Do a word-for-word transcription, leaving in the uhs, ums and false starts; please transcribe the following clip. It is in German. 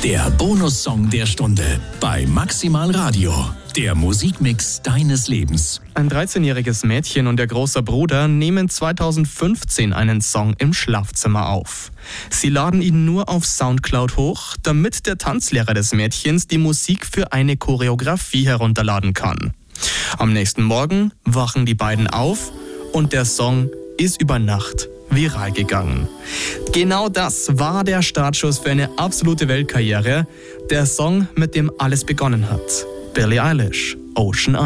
Der Bonussong der Stunde bei Maximal Radio. Der Musikmix deines Lebens. Ein dreizehnjähriges Mädchen und ihr großer Bruder nehmen zweitausendfünfzehn einen Song im Schlafzimmer auf. Sie laden ihn nur auf Soundcloud hoch, damit der Tanzlehrer des Mädchens die Musik für eine Choreografie herunterladen kann. Am nächsten Morgen wachen die beiden auf und der Song ist über Nacht viral gegangen. Genau das war der Startschuss für eine absolute Weltkarriere. Der Song, mit dem alles begonnen hat. Billie Eilish, Ocean Eyes.